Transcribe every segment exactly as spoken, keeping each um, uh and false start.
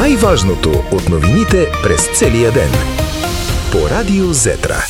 Най-важното от новините през целия ден. По Радио Зетра.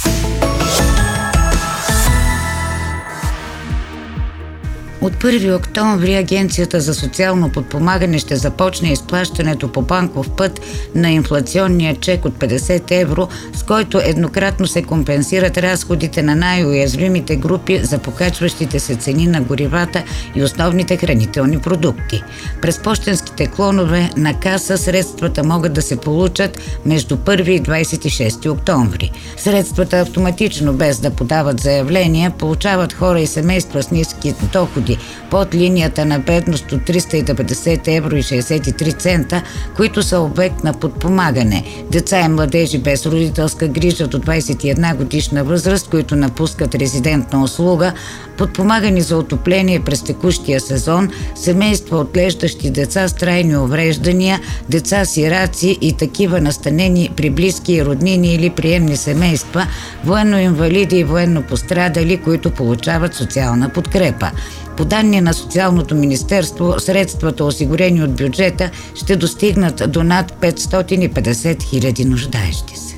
От първи октомври Агенцията за социално подпомагане ще започне изплащането по банков път на инфлационния чек от петдесет евро, с който еднократно се компенсират разходите на най-уязвимите групи за покачващите се цени на горивата и основните хранителни продукти. През пощенските клонове на Каса средствата могат да се получат между първи и двадесет и шести октомври. Средствата автоматично, без да подават заявления, получават хора и семейства с ниски доходи под линията на бедност от триста и деветдесет евро и шейсет и три цента, които са обект на подпомагане. Деца и младежи без родителска грижа до двадесет и една годишна възраст, които напускат резидентна услуга, подпомагани за отопление през текущия сезон, семейства отглеждащи деца с трайни увреждания, деца сираци и такива настанени при близки и роднини или приемни семейства, военноинвалиди и военнопострадали, които получават социална подкрепа. По данни на Социалното министерство, средствата, осигурени от бюджета, ще достигнат до над петстотин и петдесет хиляди нуждаещи се.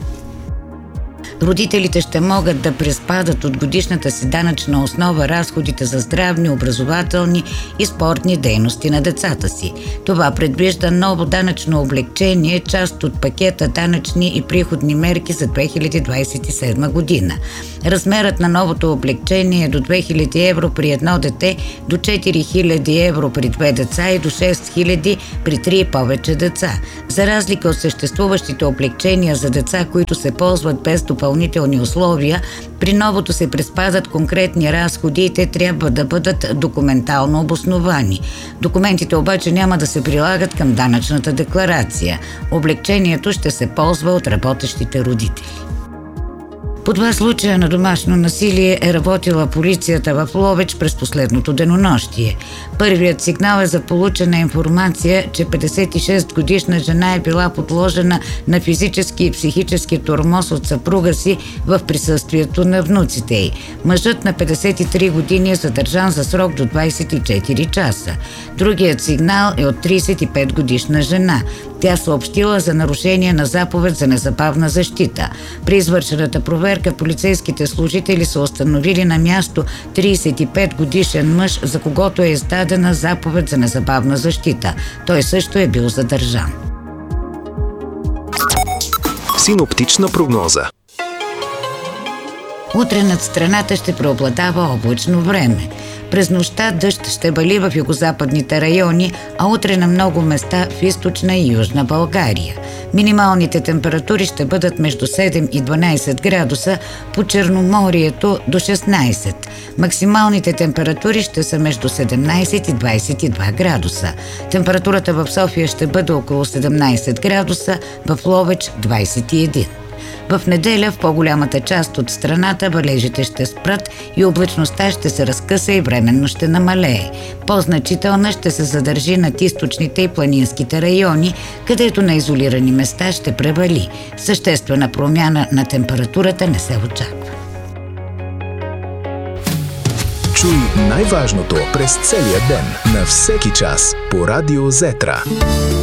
Родителите ще могат да приспадат от годишната си данъчна основа разходите за здравни, образователни и спортни дейности на децата си. Това предвижда ново данъчно облекчение, част от пакета данъчни и приходни мерки за две хиляди двадесет и седма година. Размерът на новото облекчение е до две хиляди евро при едно дете, до четири хиляди евро при две деца и до шест хиляди при три и повече деца. За разлика от съществуващите облекчения за деца, които се ползват без допълнителни условия, при новото се приспадат конкретни разходи и те трябва да бъдат документално обосновани. Документите обаче няма да се прилагат към данъчната декларация. Облекчението ще се ползва от работещите родители. По два случая на домашно насилие е работила полицията в Ловеч през последното денонощие. Първият сигнал е за получена информация, че петдесет и шест годишна жена е била подложена на физически и психически тормоз от съпруга си в присъствието на внуците й. Мъжът на петдесет и три години е задържан за срок до двадесет и четири часа. Другият сигнал е от тридесет и пет годишна жена. Тя съобщила за нарушение на заповед за незабавна защита. При извършената проверка полицейските служители са установили на място тридесет и пет годишен мъж, за когото е издадена заповед за незабавна защита. Той също е бил задържан. Синоптична прогноза. Утре над страната ще преобладава облачно време. През нощта дъжд ще вали в югозападните райони, а утре на много места в източна и южна България. Минималните температури ще бъдат между седем и дванадесет градуса, по Черноморието до шестнадесет. Максималните температури ще са между седемнадесет и двадесет и два градуса. Температурата в София ще бъде около седемнадесет градуса, в Ловеч двадесет и един. В неделя в по-голямата част от страната валежите ще спрат и облачността ще се разкъса и временно ще намалее. По-значителна ще се задържи над източните и планинските райони, където на изолирани места ще превали. Съществена промяна на температурата не се очаква. Чуй най-важното през целия ден, на всеки час по Радио Зетра.